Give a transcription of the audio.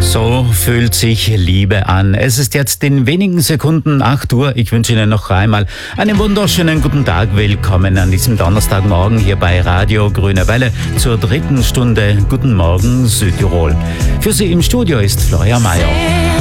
So fühlt sich Liebe an. Es ist jetzt in wenigen Sekunden 8 Uhr. Ich wünsche Ihnen noch einmal einen wunderschönen guten Tag. Willkommen an diesem Donnerstagmorgen hier bei Radio Grüne Welle zur 3. Stunde Guten Morgen Südtirol. Für Sie im Studio ist Florian Mayer.